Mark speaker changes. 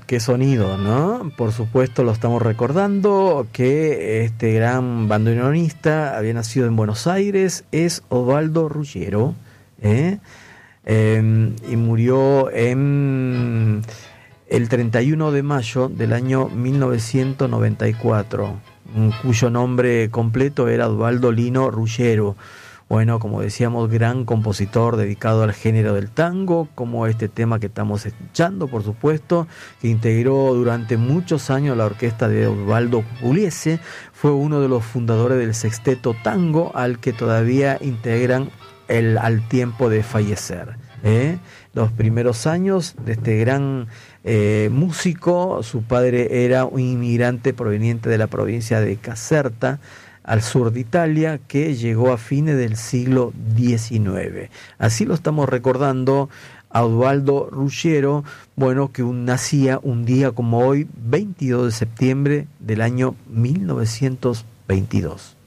Speaker 1: qué sonido, ¿no? Por supuesto lo estamos recordando que este gran bandoneonista había nacido en Buenos Aires, es Osvaldo Ruggiero, y murió en el 31 de mayo del año 1994, cuyo nombre completo era Osvaldo Lino Ruggiero. Bueno, como decíamos, gran compositor dedicado al género del tango, como este tema que estamos escuchando, por supuesto, que integró durante muchos años la orquesta de Osvaldo Pugliese. Fue uno de los fundadores del sexteto tango, al que todavía integran al tiempo de fallecer. Los primeros años de este gran músico, su padre era un inmigrante proveniente de la provincia de Caserta, al sur de Italia, que llegó a fines del siglo XIX. Así lo estamos recordando a Osvaldo Ruggiero, bueno, que nacía un día como hoy, 22 de septiembre del año 1922.